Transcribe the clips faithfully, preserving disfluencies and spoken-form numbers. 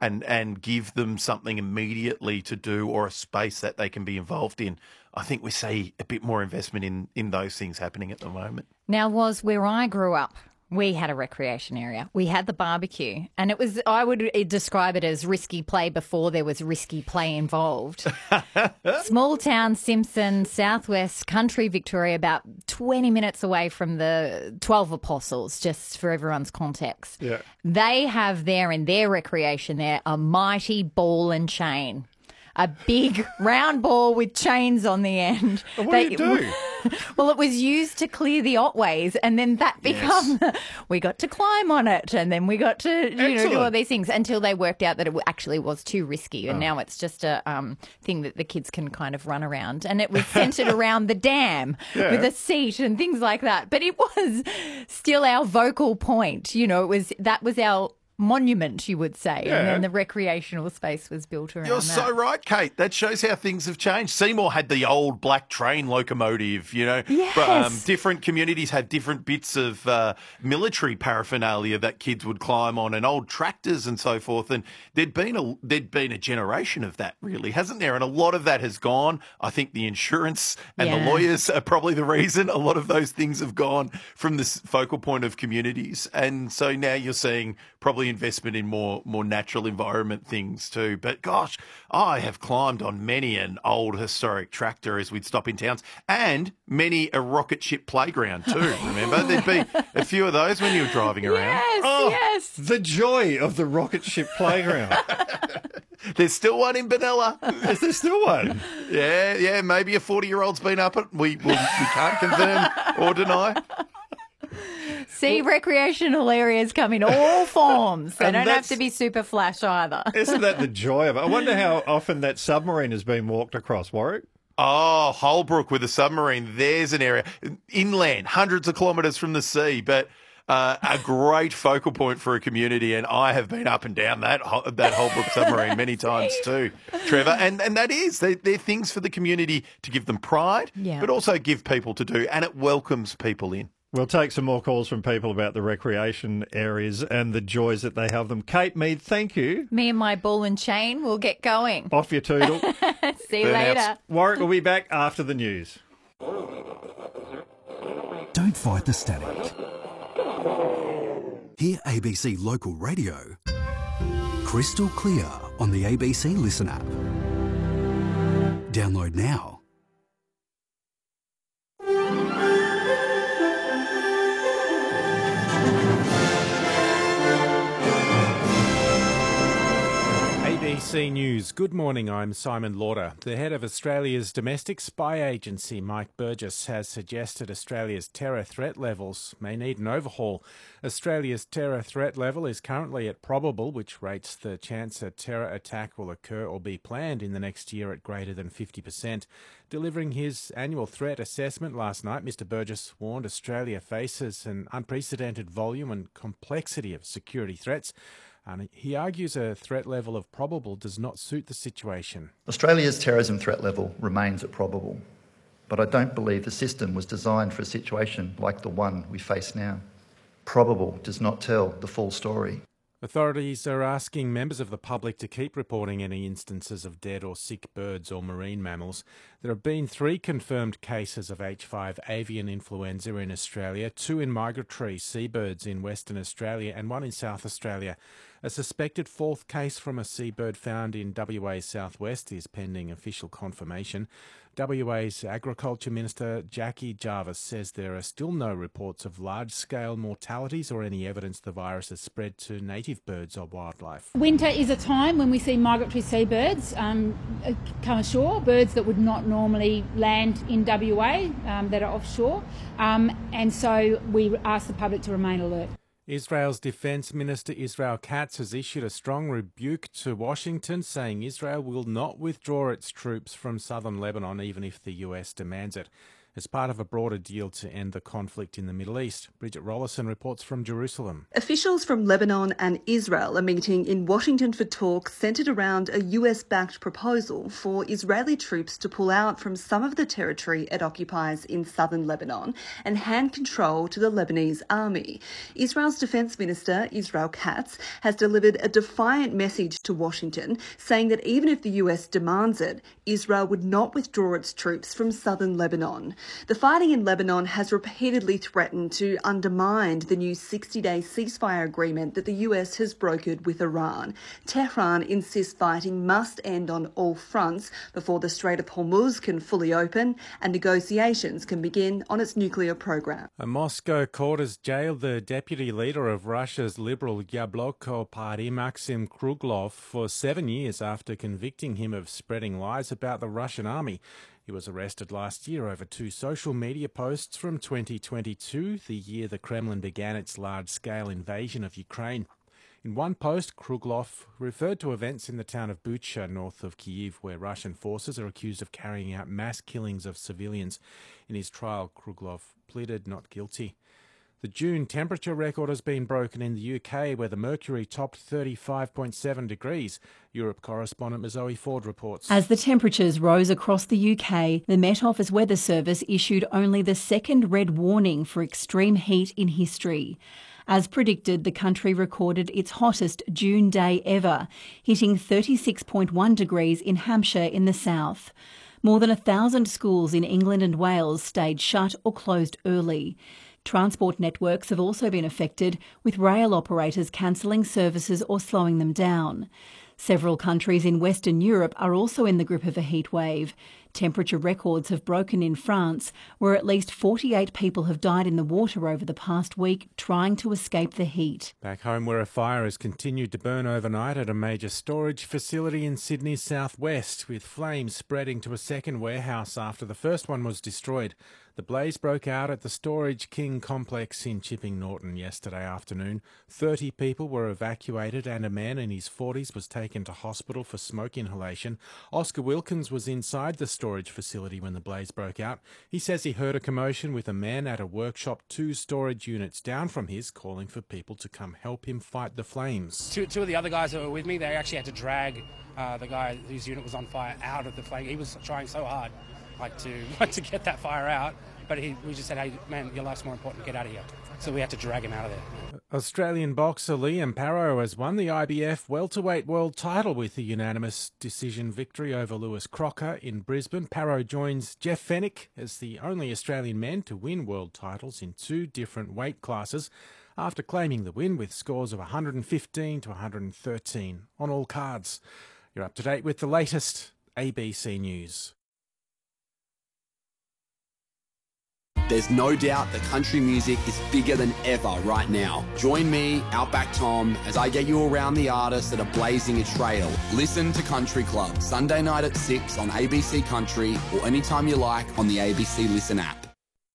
and, and give them something immediately to do or a space that they can be involved in. I think we see a bit more investment in, in those things happening at the moment. Now, was where I grew up, we had a recreation area. We had the barbecue, and it was, I would describe it as risky play before there was risky play involved. Small town, Simpson, southwest country Victoria, about twenty minutes away from the twelve Apostles, just for everyone's context. Yeah. They have there in their recreation there a mighty ball and chain. A big round ball with chains on the end. What they, do you do? Well, it was used to clear the Otways, and then that become yes. we got to climb on it, and then we got to you Excellent. know do all these things until they worked out that it actually was too risky, and oh. now it's just a um, thing that the kids can kind of run around. And it was centred around the dam yeah. with a seat and things like that. But it was still our vocal point. You know, it was that was our monument, you would say, yeah. and then the recreational space was built around You're that. so right, Kate. That shows how things have changed. Seymour had the old black train locomotive, you know. Yes. Um, different communities had different bits of uh, military paraphernalia that kids would climb on, and old tractors and so forth. And there'd been a there'd been a generation of that, really, hasn't there? And a lot of that has gone. I think the insurance and yeah. the lawyers are probably the reason. A lot of those things have gone from this focal point of communities, and so now you're seeing probably investment in more more natural environment things too. But gosh, I have climbed on many an old historic tractor as we'd stop in towns, and many a rocket ship playground too. Remember, there'd be a few of those when you were driving around. Yes, oh, yes. The joy of the rocket ship playground. There's still one in Benalla. Is there still one? Yeah, yeah. Maybe a forty-year-old's been up it. We, we, we can't confirm or deny. See, recreational areas come in all forms. They And don't have that's- to be super flash either. Isn't that the joy of it? I wonder how often that submarine has been walked across, Warwick. Oh, Holbrook with a submarine. There's an area. Inland, hundreds of kilometres from the sea, but uh, a great focal point for a community. And I have been up and down that that Holbrook submarine many times too, Trevor. And and that is, they, they're things for the community to give them pride, Yeah. but also give people to do. And it welcomes people in. We'll take some more calls from people about the recreation areas and the joys that they have them. Kate Mead, thank you. Me and my ball and chain will get going. Off your toodle. See you Burnouts. later. Warwick will be back after the news. Don't fight the static. Hear A B C Local Radio crystal clear on the A B C Listen app. Download now. A B C News. Good morning, I'm Simon Lauder. The head of Australia's domestic spy agency, Mike Burgess, has suggested Australia's terror threat levels may need an overhaul. Australia's terror threat level is currently at probable, which rates the chance a terror attack will occur or be planned in the next year at greater than fifty percent. Delivering his annual threat assessment last night, Mister Burgess warned Australia faces an unprecedented volume and complexity of security threats. And he argues a threat level of probable does not suit the situation. Australia's terrorism threat level remains at probable, but I don't believe the system was designed for a situation like the one we face now. Probable does not tell the full story. Authorities are asking members of the public to keep reporting any instances of dead or sick birds or marine mammals. There have been three confirmed cases of H five avian influenza in Australia, two in migratory seabirds in Western Australia and one in South Australia. A suspected fourth case from a seabird found in W A's southwest is pending official confirmation. W A's Agriculture Minister Jackie Jarvis says there are still no reports of large-scale mortalities or any evidence the virus has spread to native birds or wildlife. Winter is a time when we see migratory seabirds um, come ashore, birds that would not normally land in W A um, that are offshore, um, and so we ask the public to remain alert. Israel's Defence Minister Israel Katz has issued a strong rebuke to Washington, saying Israel will not withdraw its troops from southern Lebanon even if the U S demands it. as part of a broader deal to end the conflict in the Middle East. Bridget Rollison reports from Jerusalem. Officials from Lebanon and Israel are meeting in Washington for talks centred around a U S-backed proposal for Israeli troops to pull out from some of the territory it occupies in southern Lebanon and hand control to the Lebanese army. Israel's Defence Minister, Israel Katz, has delivered a defiant message to Washington, saying that even if the U S demands it, Israel would not withdraw its troops from southern Lebanon. The fighting in Lebanon has repeatedly threatened to undermine the new sixty-day ceasefire agreement that the U S has brokered with Iran. Tehran insists fighting must end on all fronts before the Strait of Hormuz can fully open and negotiations can begin on its nuclear program. A Moscow court has jailed the deputy leader of Russia's liberal Yabloko party, Maxim Kruglov, for seven years after convicting him of spreading lies about the Russian army. He was arrested last year over two social media posts from twenty twenty-two, the year the Kremlin began its large-scale invasion of Ukraine. In one post, Kruglov referred to events in the town of Bucha, north of Kyiv, where Russian forces are accused of carrying out mass killings of civilians. In his trial, Kruglov pleaded not guilty. The June temperature record has been broken in the U K, where the mercury topped thirty-five point seven degrees. Europe correspondent Zoe Ford reports. As the temperatures rose across the U K, the Met Office Weather Service issued only the second red warning for extreme heat in history. As predicted, the country recorded its hottest June day ever, hitting thirty-six point one degrees in Hampshire in the south. More than a thousand schools in England and Wales stayed shut or closed early. Transport networks have also been affected, with rail operators cancelling services or slowing them down. Several countries in Western Europe are also in the grip of a heat wave. Temperature records have broken in France, where at least forty-eight people have died in the water over the past week trying to escape the heat. Back home, where a fire has continued to burn overnight at a major storage facility in Sydney's southwest, with flames spreading to a second warehouse after the first one was destroyed. The blaze broke out at the Storage King complex in Chipping Norton yesterday afternoon. Thirty people were evacuated and a man in his forties was taken to hospital for smoke inhalation. Oscar Wilkins was inside the storage facility when the blaze broke out. He says he heard a commotion with a man at a workshop two storage units down from his calling for people to come help him fight the flames. Two, two of the other guys that were with me, they actually had to drag uh, the guy whose unit was on fire out of the flame. He was trying so hard. Like to like to get that fire out, but he, we just said, hey, man, your life's more important, get out of here. So we had to drag him out of there. Australian boxer Liam Parrow has won the I B F welterweight world title with a unanimous decision victory over Lewis Crocker in Brisbane. Parrow joins Jeff Fennick as the only Australian man to win world titles in two different weight classes, after claiming the win with scores of one fifteen to one thirteen on all cards. You're up to date with the latest A B C News. There's no doubt that country music is bigger than ever right now. Join me, Outback Tom, as I get you around the artists that are blazing a trail. Listen to Country Club, Sunday night at six on A B C Country, or anytime you like on the A B C Listen app.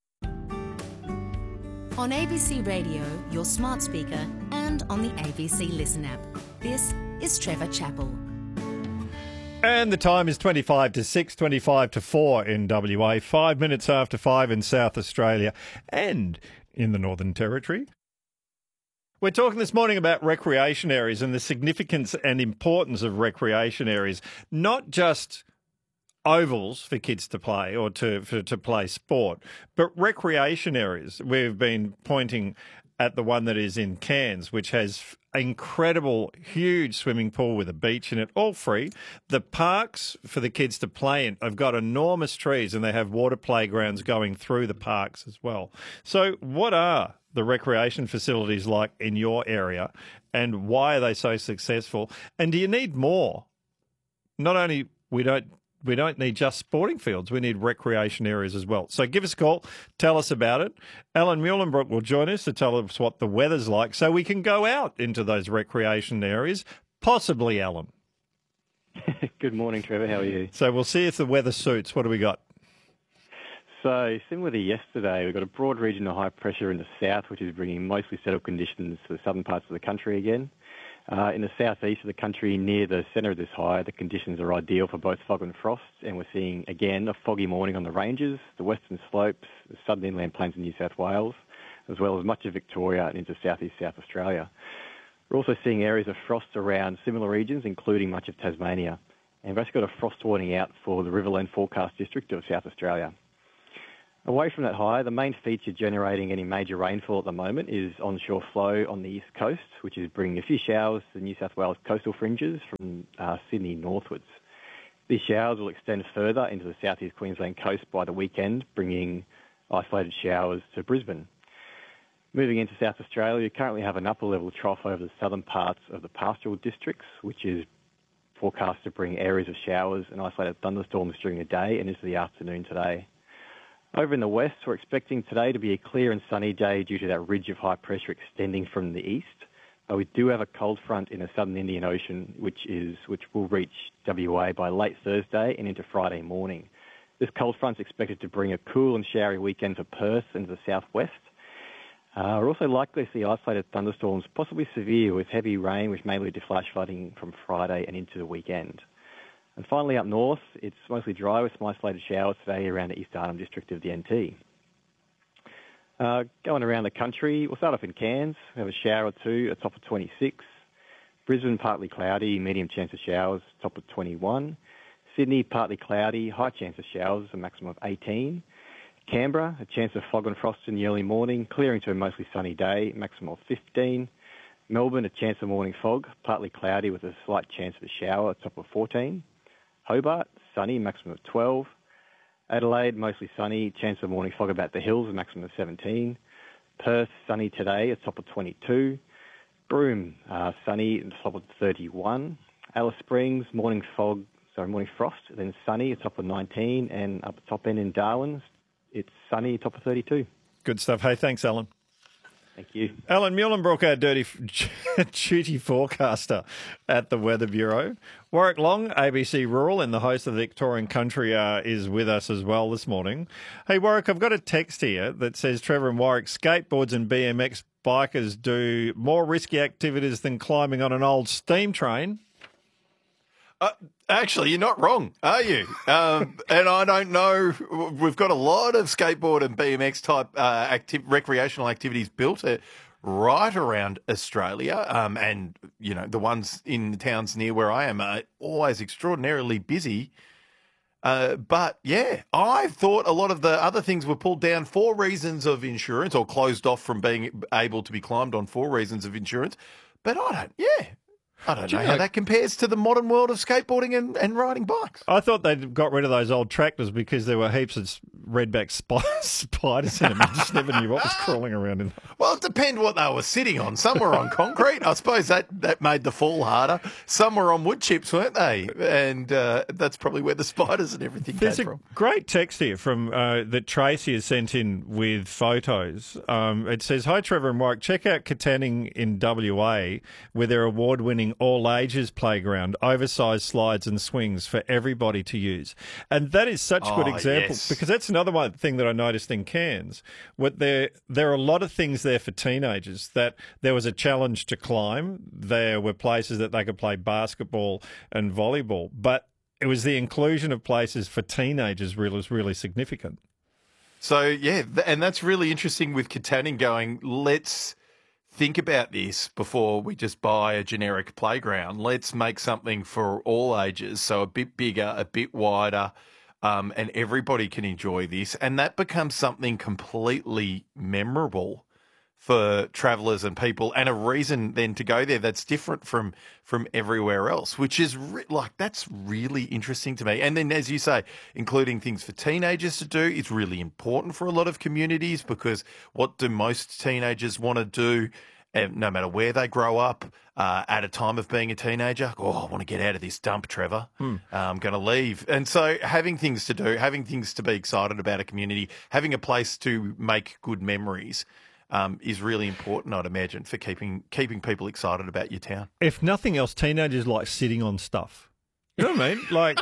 On A B C Radio, your smart speaker, and on the A B C Listen app. This is Trevor Chappell. And the time is twenty-five to six, twenty-five to four in W A, five minutes after five in South Australia and in the Northern Territory. We're talking this morning about recreation areas and the significance and importance of recreation areas, not just ovals for kids to play or to, for, to play sport, but recreation areas. We've been pointing at the one that is in Cairns, which has incredible, huge swimming pool with a beach in it, all free. The parks for the kids to play in have got enormous trees and they have water playgrounds going through the parks as well. So what are the recreation facilities like in your area and why are they so successful? And do you need more? Not only we don't We don't need just sporting fields. We need recreation areas as well. So give us a call. Tell us about it. Alan Muhlenbrook will join us to tell us what the weather's like so we can go out into those recreation areas. Possibly, Alan. Good morning, Trevor. How are you? So we'll see if the weather suits. What do we got? So similar to yesterday, we've got a broad region of high pressure in the south, which is bringing mostly settled conditions to the southern parts of the country again. Uh, in the southeast of the country, near the centre of this high, the conditions are ideal for both fog and frost, and we're seeing, again, a foggy morning on the ranges, the western slopes, the southern inland plains of New South Wales, as well as much of Victoria and into southeast South Australia. We're also seeing areas of frost around similar regions, including much of Tasmania. And we've actually got a frost warning out for the Riverland Forecast District of South Australia. Away from that high, the main feature generating any major rainfall at the moment is onshore flow on the east coast, which is bringing a few showers to the New South Wales coastal fringes from uh, Sydney northwards. These showers will extend further into the southeast Queensland coast by the weekend, bringing isolated showers to Brisbane. Moving into South Australia, you currently have an upper level trough over the southern parts of the pastoral districts, which is forecast to bring areas of showers and isolated thunderstorms during the day and into the afternoon today. Over in the west, we're expecting today to be a clear and sunny day due to that ridge of high pressure extending from the east. Uh, we do have a cold front in the southern Indian Ocean, which is which will reach W A by late Thursday and into Friday morning. This cold front is expected to bring a cool and showery weekend for Perth and the southwest. Uh, we're also likely to see isolated thunderstorms, possibly severe, with heavy rain, which may lead to flash flooding from Friday and into the weekend. And finally, up north, it's mostly dry with some isolated showers today around the East Arnhem district of the N T. Uh, going around the country, we'll start off in Cairns. We have a shower or two, a top of twenty-six. Brisbane, partly cloudy, medium chance of showers, top of twenty-one. Sydney, partly cloudy, high chance of showers, a maximum of eighteen. Canberra, a chance of fog and frost in the early morning, clearing to a mostly sunny day, maximum of fifteen. Melbourne, a chance of morning fog, partly cloudy with a slight chance of a shower, top of fourteen. Hobart, sunny, maximum of twelve. Adelaide, mostly sunny, chance of morning fog about the hills, a maximum of seventeen. Perth, sunny today, a top of twenty-two. Broome, uh, sunny, a top of thirty-one. Alice Springs, morning fog, sorry, morning frost, then sunny, a top of nineteen. And up the top end in Darwin, it's sunny, top of thirty-two. Good stuff. Hey, thanks, Alan. Thank you. Alan Muhlenbrook, our dirty, duty forecaster at the Weather Bureau. Warwick Long, A B C Rural, and the host of the Victorian Country, uh, is with us as well this morning. Hey, Warwick, I've got a text here that says, Trevor and Warwick, skateboards and B M X bikers do more risky activities than climbing on an old steam train. Uh, actually, you're not wrong, are you? Um, and I don't know. We've got a lot of skateboard and B M X type uh, acti- recreational activities built uh, right around Australia. Um, and, you know, the ones in the towns near where I am are always extraordinarily busy. Uh, but, yeah, I thought a lot of the other things were pulled down for reasons of insurance or closed off from being able to be climbed on for reasons of insurance. But I don't, yeah. I don't know, know how that compares to the modern world of skateboarding and, and riding bikes. I thought they'd got rid of those old tractors because there were heaps of redback sp- spiders in them. I just never knew what was crawling around in them. Well, it depends what they were sitting on. Some were on concrete. I suppose that, that made the fall harder. Some were on wood chips, weren't they? And uh, that's probably where the spiders and everything There's came a from. Great text here from uh, that Tracy has sent in with photos. Um, it says, "Hi Trevor and Mike, check out Katanning in W A with their award-winning all ages playground, oversized slides and swings for everybody to use." And that is such a good Oh, example yes. because that's another one thing that I noticed in Cairns. What there there are a lot of things there for teenagers. That there was a challenge to climb. There were places that they could play basketball and volleyball, but it was the inclusion of places for teenagers really was really significant. So, yeah, th- and that's really interesting with Katanning going, let's think about this before we just buy a generic playground. Let's make something for all ages, so a bit bigger, a bit wider, um, and everybody can enjoy this. And that becomes something completely memorable for travellers and people, and a reason then to go there that's different from from everywhere else, which is re- like that's really interesting to me. And then, as you say, including things for teenagers to do is really important for a lot of communities, because what do most teenagers want to do, uh, no matter where they grow up, uh, at a time of being a teenager? Oh, I want to get out of this dump, Trevor. Hmm. Uh, I'm going to leave. And so having things to do, having things to be excited about a community, having a place to make good memories, Um, is really important, I'd imagine, for keeping keeping people excited about your town. If nothing else, teenagers like sitting on stuff. You know what I mean? Like,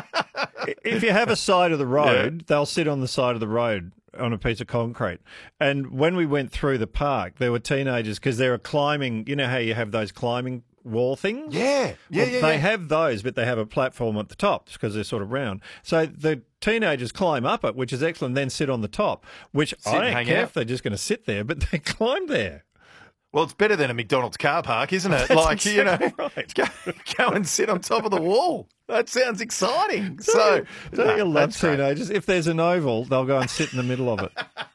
if you have a side of the road, yeah. they'll sit on the side of the road on a piece of concrete. And when we went through the park, there were teenagers, because they were climbing, you know how you have those climbing wall things. Yeah, yeah, well, yeah. They yeah. have those, but they have a platform at the top because they're sort of round. So the teenagers climb up it, which is excellent, then sit on the top, which Sit I and don't hang care out. if they're just going to sit there, but they climb there. Well, it's better than a McDonald's car park, isn't it? That's like, you know, exactly right. go, go and sit on top of the wall. That sounds exciting. So, Don't you, don't no, you love that's great. teenagers? If there's an oval, they'll go and sit in the middle of it.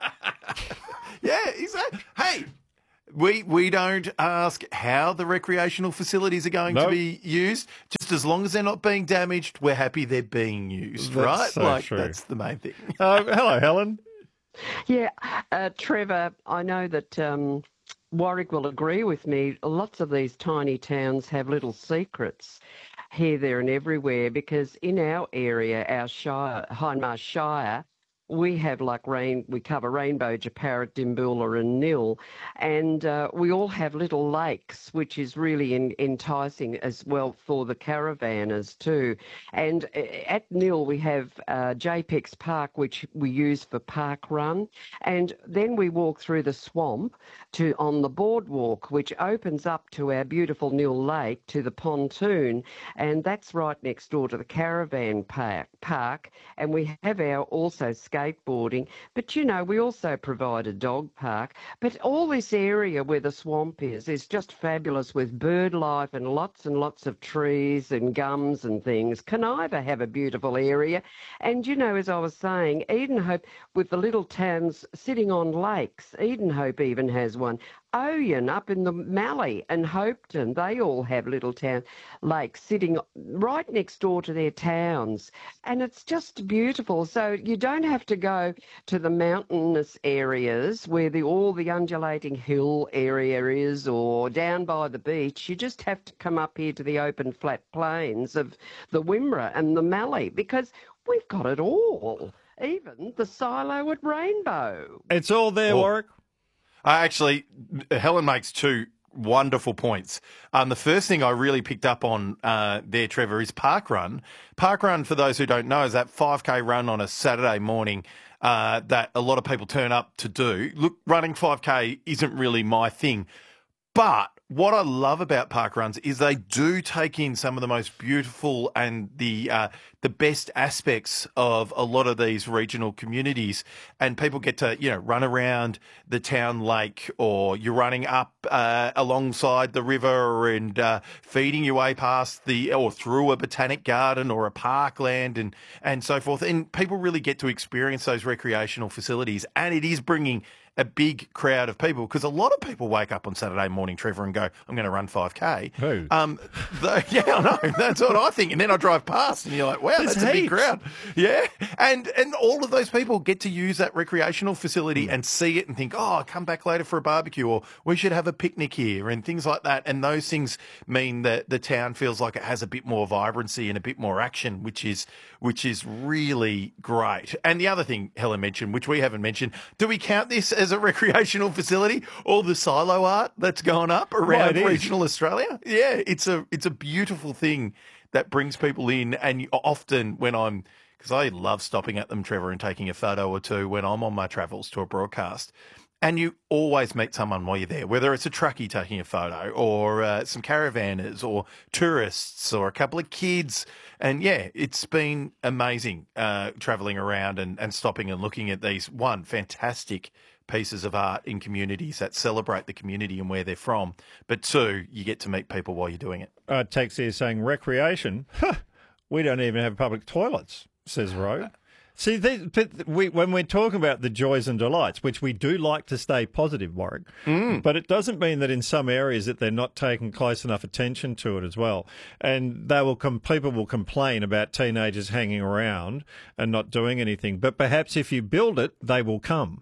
Yeah, exactly. Hey, we we don't ask how the recreational facilities are going Nope. to be used. Just as long as they're not being damaged, we're happy they're being used, That's right? so like true. that's the main thing. Uh, hello, Helen. Yeah, uh, Trevor, I know that um, Warwick will agree with me. Lots of these tiny towns have little secrets here, there and everywhere because in our area, our Shire, Hindmarsh Shire, we have like rain, we cover Rainbow, Japarrit, Dimboola and Nil, and uh, we all have little lakes, which is really in, enticing as well for the caravanners too. And uh, at Nil we have uh, J PEX Park, which we use for park run, and then we walk through the swamp to on the boardwalk, which opens up to our beautiful Nil Lake, to the pontoon, and that's right next door to the caravan park. park and we have our also skateboarding, but you know, we also provide a dog park. But all this area where the swamp is is just fabulous with bird life and lots and lots of trees and gums and things. Coniva have a beautiful area. And you know, as I was saying, Edenhope, with the little towns sitting on lakes, Edenhope even has one. Oyen up in the Mallee and Hopetoun, they all have little town lakes sitting right next door to their towns. And it's just beautiful. So you don't have to go to the mountainous areas where the, all the undulating hill area is or down by the beach. You just have to come up here to the open flat plains of the Wimmera and the Mallee because we've got it all. Even the silo at Rainbow. It's all there, Well, Warwick. Uh, actually, Helen makes two wonderful points. Um, the first thing I really picked up on uh, there, Trevor, is Park Run. Park Run, for those who don't know, is that five K run on a Saturday morning uh, that a lot of people turn up to do. Look, running five K isn't really my thing, but what I love about park runs is they do take in some of the most beautiful and the uh, the best aspects of a lot of these regional communities, and people get to you know run around the town lake, or you're running up uh, alongside the river and uh, feeding your way past the or through a botanic garden or a parkland and and so forth. And people really get to experience those recreational facilities, and it is bringing a big crowd of people because a lot of people wake up on Saturday morning, Trevor, and go, I'm going to run five K. Who? Um, the, yeah, I know. That's what I think. And then I drive past and you're like, wow, There's that's a big heaps. crowd. Yeah. And and all of those people get to use that recreational facility and see it and think, oh, I'll come back later for a barbecue, or we should have a picnic here and things like that. And those things mean that the town feels like it has a bit more vibrancy and a bit more action, which is which is really great. And the other thing Helen mentioned, which we haven't mentioned, do we count this as a recreational facility? All the silo art that's going up around Well, it is. regional Australia? Yeah, it's a it's a beautiful thing that brings people in. And you- often when I'm, because I love stopping at them, Trevor, and taking a photo or two when I'm on my travels to a broadcast. And you always meet someone while you're there, whether it's a truckie taking a photo or uh, some caravanners or tourists or a couple of kids. And yeah, it's been amazing uh, travelling around and, and stopping and looking at these, one, fantastic pieces of art in communities that celebrate the community and where they're from. But two, you get to meet people while you're doing it. Uh, text here saying recreation. Huh, we don't even have public toilets, says Rogue. See, these, but we, when we're talking about the joys and delights, which we do like to stay positive, Warwick, Mm. but it doesn't mean that in some areas that they're not taking close enough attention to it as well. And they will com- people will complain about teenagers hanging around and not doing anything. But perhaps if you build it, they will come.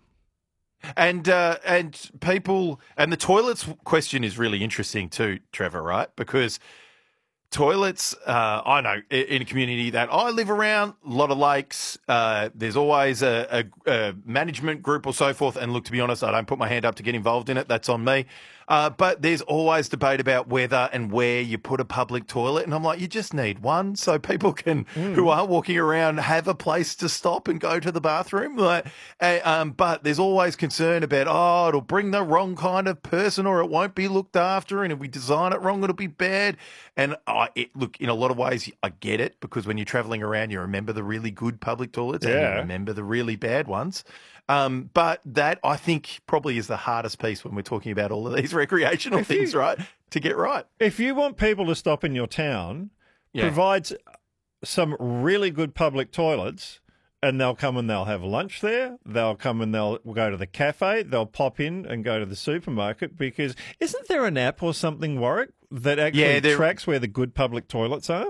And uh, and people and the toilets question is really interesting too, Trevor, right? Because toilets, uh, I know in a community that I live around, a lot of lakes, uh, there's always a, a, a management group or so forth. And look, to be honest, I don't put my hand up to get involved in it. That's on me. Uh, but there's always debate about whether and where you put a public toilet. And I'm like, you just need one so people can, mm. who are walking around, have a place to stop and go to the bathroom. Like, uh, um, but there's always concern about, oh, it'll bring the wrong kind of person or it won't be looked after. And if we design it wrong, it'll be bad. And I, it, look, in a lot of ways, I get it, because when you're traveling around, you remember the really good public toilets yeah. and you remember the really bad ones. Um, but that, I think, probably is the hardest piece when we're talking about all of these recreational if things, you, right, to get right. If you want people to stop in your town, yeah. provide some really good public toilets, and they'll come and they'll have lunch there. They'll come and they'll go to the cafe. They'll pop in and go to the supermarket, because isn't there an app or something, Warwick, that actually yeah, tracks where the good public toilets are?